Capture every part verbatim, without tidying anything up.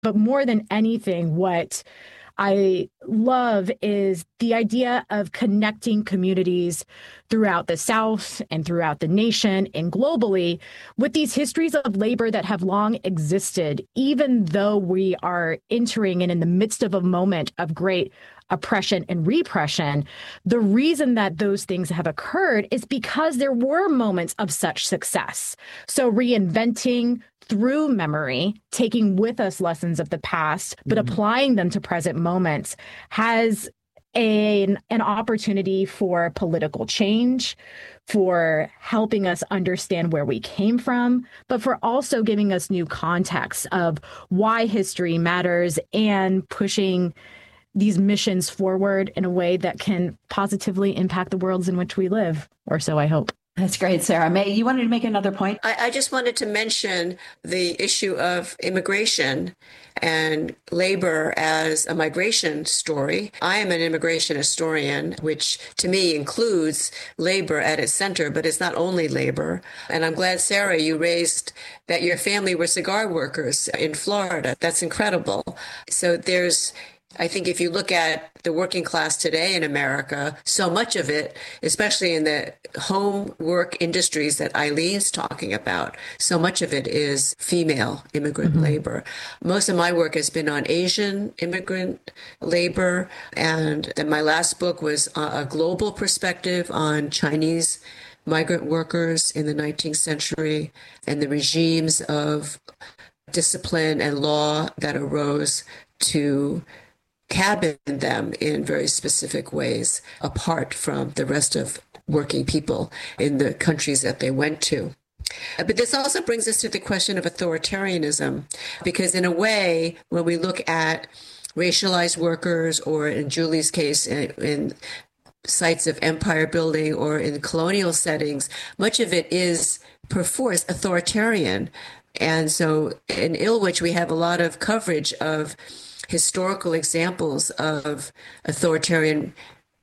But more than anything, what I love is the idea of connecting communities throughout the South and throughout the nation and globally with these histories of labor that have long existed, even though we are entering and in the midst of a moment of great oppression and repression. The reason that those things have occurred is because there were moments of such success. So reinventing through memory, taking with us lessons of the past, but mm-hmm. applying them to present moments has a, an opportunity for political change, for helping us understand where we came from, but for also giving us new context of why history matters and pushing these missions forward in a way that can positively impact the worlds in which we live, or so I hope. That's great, Sarah. May, you wanted to make another point? I, I just wanted to mention the issue of immigration and labor as a migration story. I am an immigration historian, which to me includes labor at its center, but it's not only labor. And I'm glad, Sarah, you raised that your family were cigar workers in Florida. That's incredible. So there's I think if you look at the working class today in America, so much of it, especially in the home work industries that Eileen's talking about, so much of it is female immigrant mm-hmm. labor. Most of my work has been on Asian immigrant labor. And then my last book was a global perspective on Chinese migrant workers in the nineteenth century and the regimes of discipline and law that arose to cabin them in very specific ways, apart from the rest of working people in the countries that they went to. But this also brings us to the question of authoritarianism, because in a way, when we look at racialized workers, or in Julie's case, in, in sites of empire building or in colonial settings, much of it is perforce authoritarian. And so in Ilwich, we have a lot of coverage of historical examples of authoritarian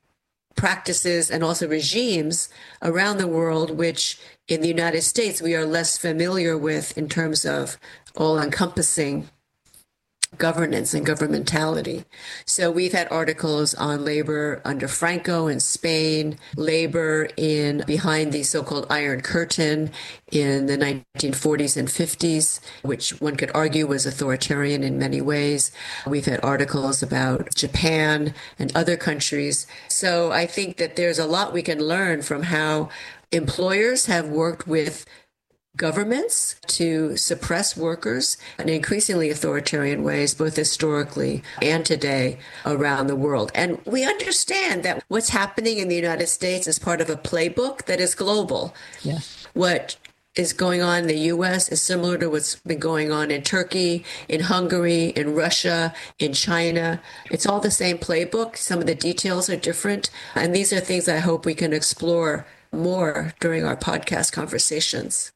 practices and also regimes around the world, which in the United States we are less familiar with in terms of all-encompassing governance and governmentality. So we've had articles on labor under Franco in Spain, labor in behind the so-called Iron Curtain in the nineteen forties and fifties, which one could argue was authoritarian in many ways. We've had articles about Japan and other countries. So I think that there's a lot we can learn from how employers have worked with governments to suppress workers in increasingly authoritarian ways, both historically and today around the world. And we understand that what's happening in the United States is part of a playbook that is global. Yes. What is going on in the U S is similar to what's been going on in Turkey, in Hungary, in Russia, in China. It's all the same playbook. Some of the details are different. And these are things I hope we can explore more during our podcast conversations.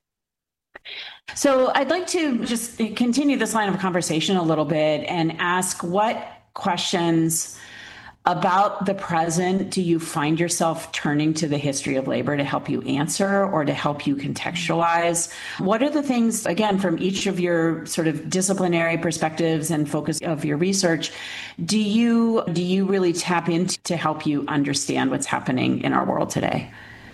So I'd like to just continue this line of conversation a little bit and ask, what questions about the present do you find yourself turning to the history of labor to help you answer or to help you contextualize? What are the things, again, from each of your sort of disciplinary perspectives and focus of your research, do you do you really tap into to help you understand what's happening in our world today?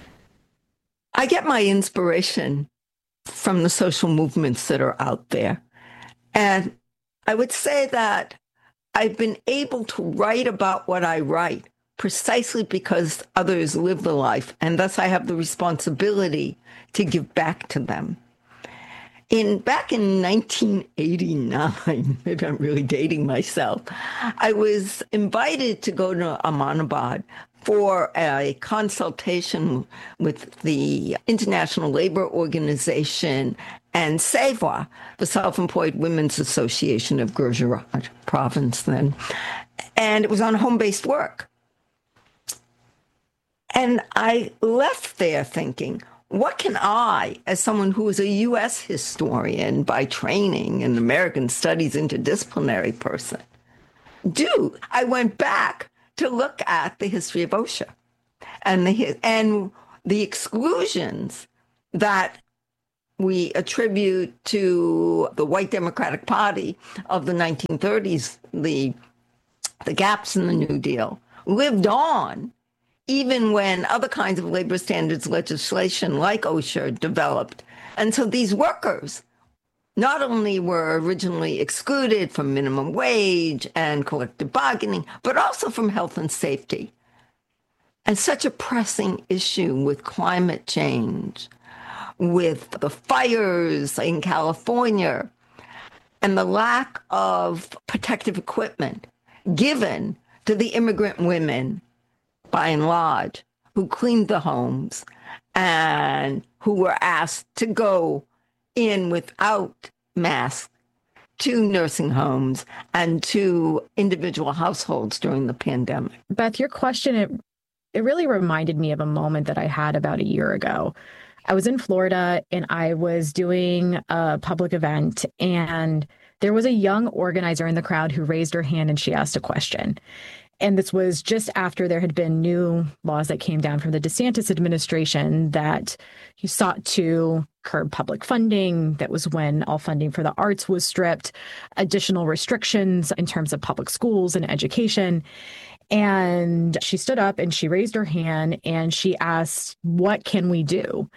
I get my inspiration from the social movements that are out there. And I would say that I've been able to write about what I write precisely because others live the life, and thus I have the responsibility to give back to them. In back in nineteen eighty-nine, maybe I'm really dating myself, I was invited to go to Ahmadabad for a consultation with the International Labor Organization and SEWA, the Self-Employed Women's Association of Gujarat province then. And it was on home-based work. And I left there thinking, what can I, as someone who is a U S historian by training and American studies interdisciplinary person, do? I went back to look at the history of OSHA and the and the exclusions that we attribute to the white Democratic Party of the nineteen thirties, the, the gaps in the New Deal, lived on even when other kinds of labor standards legislation like OSHA developed. And so these workers not only were originally excluded from minimum wage and collective bargaining, but also from health and safety. And such a pressing issue with climate change, with the fires in California, and the lack of protective equipment given to the immigrant women, by and large, who cleaned the homes and who were asked to go in without masks to nursing homes and to individual households during the pandemic. Beth, your question, it, it really reminded me of a moment that I had about a year ago. I was in Florida and I was doing a public event, and there was a young organizer in the crowd who raised her hand and she asked a question. And this was just after there had been new laws that came down from the DeSantis administration that he sought to curb public funding. That was when all funding for the arts was stripped, additional restrictions in terms of public schools and education. And she stood up and she raised her hand and she asked, "What can we do?"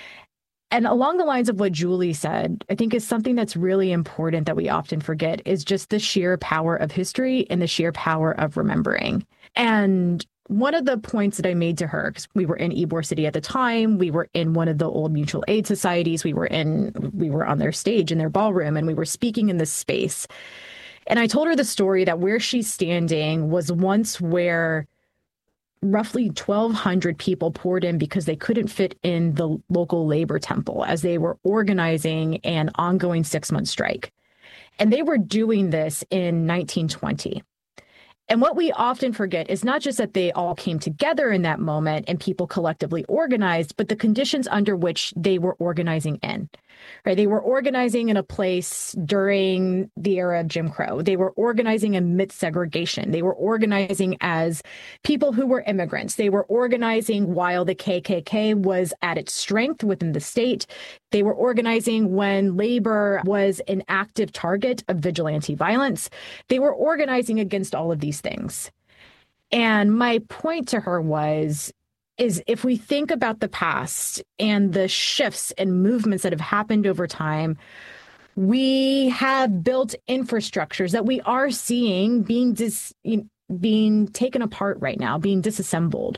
And along the lines of what Julie said, I think is something that's really important that we often forget is just the sheer power of history and the sheer power of remembering. And one of the points that I made to her, because we were in Ybor City at the time, we were in one of the old mutual aid societies, we were in, we were on their stage in their ballroom, and we were speaking in this space. And I told her the story that where she's standing was once where roughly twelve hundred people poured in because they couldn't fit in the local labor temple as they were organizing an ongoing six-month strike. And they were doing this in nineteen twenty. And what we often forget is not just that they all came together in that moment and people collectively organized, but the conditions under which they were organizing in. Right? They were organizing in a place during the era of Jim Crow. They were organizing amidst segregation. They were organizing as people who were immigrants. They were organizing while the K K K was at its strength within the state. They were organizing when labor was an active target of vigilante violence. They were organizing against all of these things. And my point to her was, is if we think about the past and the shifts and movements that have happened over time, we have built infrastructures that we are seeing being dis, being taken apart right now, being disassembled.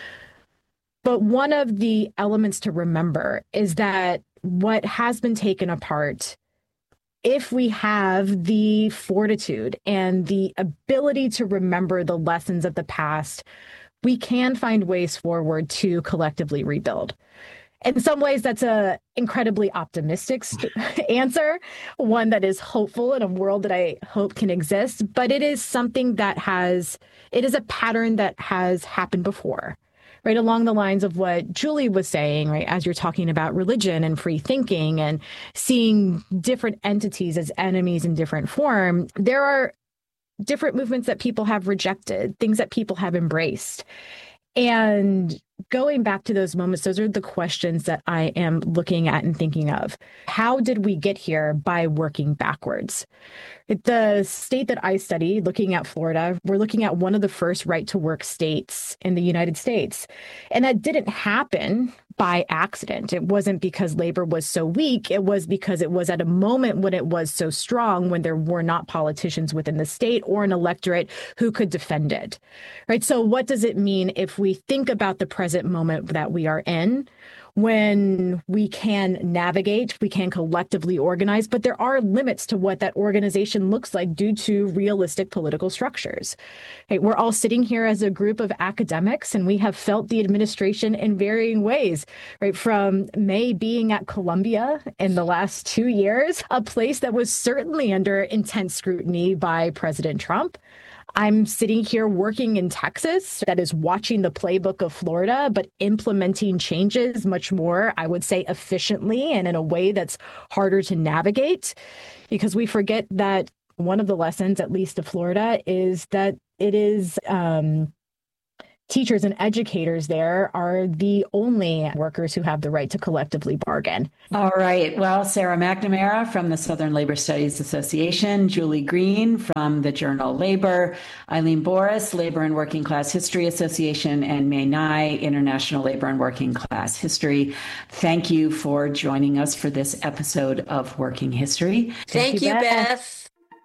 But one of the elements to remember is that what has been taken apart, if we have the fortitude and the ability to remember the lessons of the past, we can find ways forward to collectively rebuild. In some ways, that's an incredibly optimistic st- answer, one that is hopeful in a world that I hope can exist. But it is something that has, it is a pattern that has happened before, right? Along the lines of what Julie was saying, right? As you're talking about religion and free thinking and seeing different entities as enemies in different form, there are different movements that people have rejected, things that people have embraced. And going back to those moments, those are the questions that I am looking at and thinking of. How did we get here by working backwards? The state that I study, looking at Florida, we're looking at one of the first right-to-work states in the United States. And that didn't happen by accident. It wasn't because labor was so weak. It was because it was at a moment when it was so strong, when there were not politicians within the state or an electorate who could defend it. Right. So what does it mean if we think about the present moment that we are in, when we can navigate, we can collectively organize, but there are limits to what that organization looks like due to realistic political structures. Right? We're all sitting here as a group of academics, and we have felt the administration in varying ways, right? From May being at Columbia in the last two years, a place that was certainly under intense scrutiny by President Trump. I'm sitting here working in Texas that is watching the playbook of Florida, but implementing changes much more, I would say, efficiently and in a way that's harder to navigate, because we forget that one of the lessons, at least of Florida, is that it is um, teachers and educators there are the only workers who have the right to collectively bargain. All right. Well, Sarah McNamara from the Southern Labor Studies Association, Julie Green from the journal Labor, Eileen Boris, Labor and Working Class History Association, and May Nye, International Labor and Working Class History. Thank you for joining us for this episode of Working History. Thank, Thank you, Beth. Beth.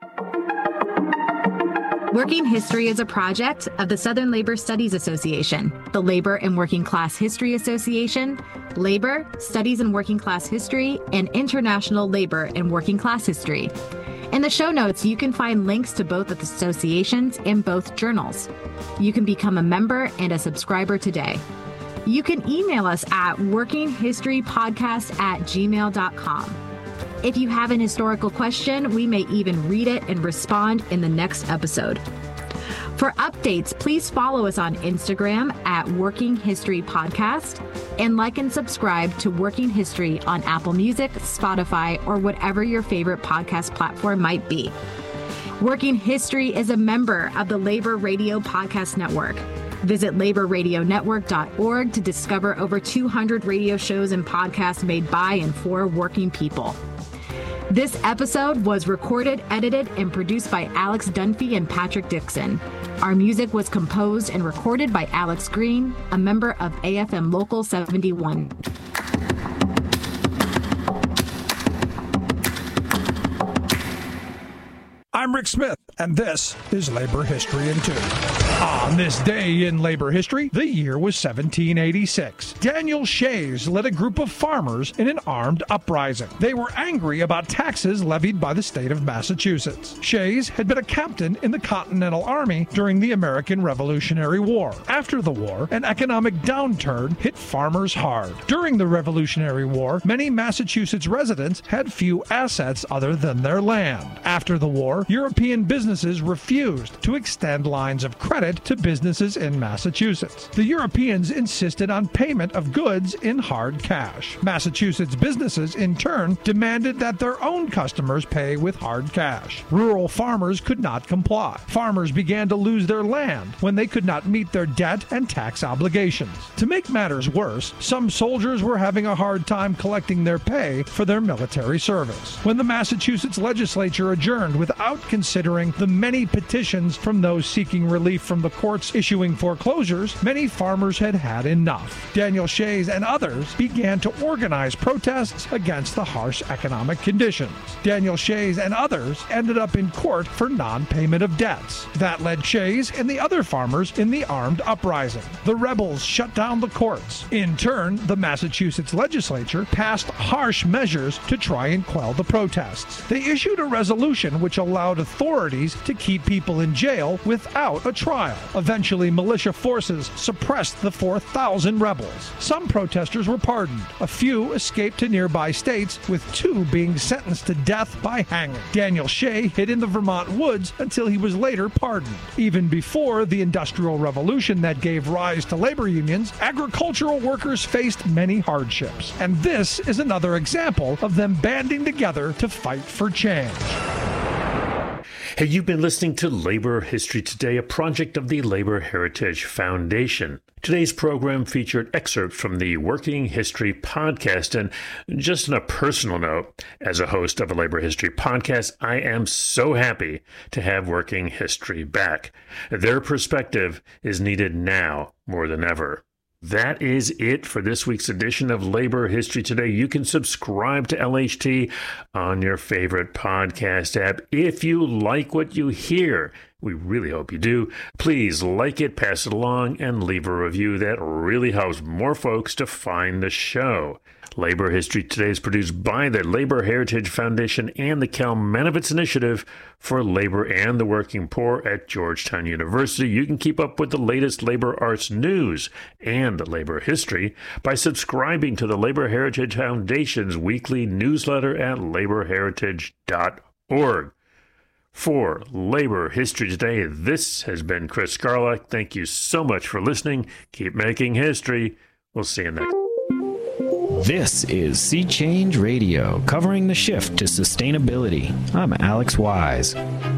Working History is a project of the Southern Labor Studies Association, the Labor and Working Class History Association, Labor, Studies in Working Class History, and International Labor and Working Class History. In the show notes, you can find links to both of the associations and both journals. You can become a member and a subscriber today. You can email us at workinghistorypodcast at gmail dot com. If you have an historical question, we may even read it and respond in the next episode. For updates, please follow us on Instagram at Working History Podcast and like and subscribe to Working History on Apple Music, Spotify, or whatever your favorite podcast platform might be. Working History is a member of the Labor Radio Podcast Network. Visit labor radio network dot org to discover over two hundred radio shows and podcasts made by and for working people. This episode was recorded, edited, and produced by Alex Dunphy and Patrick Dixon. Our music was composed and recorded by Alex Green, a member of A F M Local seventy-one. I'm Rick Smith, and this is Labor History in Two. On this day in labor history, the year was seventeen eighty-six. Daniel Shays led a group of farmers in an armed uprising. They were angry about taxes levied by the state of Massachusetts. Shays had been a captain in the Continental Army during the American Revolutionary War. After the war, an economic downturn hit farmers hard. During the Revolutionary War, many Massachusetts residents had few assets other than their land. After the war, European businesses refused to extend lines of credit to businesses in Massachusetts. The Europeans insisted on payment of goods in hard cash. Massachusetts businesses, in turn, demanded that their own customers pay with hard cash. Rural farmers could not comply. Farmers began to lose their land when they could not meet their debt and tax obligations. To make matters worse, some soldiers were having a hard time collecting their pay for their military service. When the Massachusetts legislature adjourned without considering the many petitions from those seeking relief from the courts issuing foreclosures, many farmers had had enough. Daniel Shays and others began to organize protests against the harsh economic conditions. Daniel Shays and others ended up in court for non-payment of debts. That led Shays and the other farmers in the armed uprising. The rebels shut down the courts. In turn, the Massachusetts legislature passed harsh measures to try and quell the protests. They issued a resolution which allowed authorities to keep people in jail without a trial. Eventually, militia forces suppressed the four thousand rebels. Some protesters were pardoned. A few escaped to nearby states, with two being sentenced to death by hanging. Daniel Shay hid in the Vermont woods until he was later pardoned. Even before the Industrial Revolution that gave rise to labor unions, agricultural workers faced many hardships. And this is another example of them banding together to fight for change. Hey, you've been listening to Labor History Today, a project of the Labor Heritage Foundation. Today's program featured excerpts from the Working History podcast. And just on a personal note, as a host of a Labor History podcast, I am so happy to have Working History back. Their perspective is needed now more than ever. That is it for this week's edition of Labor History Today. You can subscribe to L H T on your favorite podcast app. If you like what you hear, we really hope you do, please like it, pass it along, and leave a review. That really helps more folks to find the show. Labor History Today is produced by the Labor Heritage Foundation and the Kalmanovitz Initiative for Labor and the Working Poor at Georgetown University. You can keep up with the latest labor arts news and labor history by subscribing to the Labor Heritage Foundation's weekly newsletter at labor heritage dot org. For Labor History Today, this has been Chris Garlock. Thank you so much for listening. Keep making history. We'll see you next. This is Sea Change Radio, covering the shift to sustainability. I'm Alex Wise.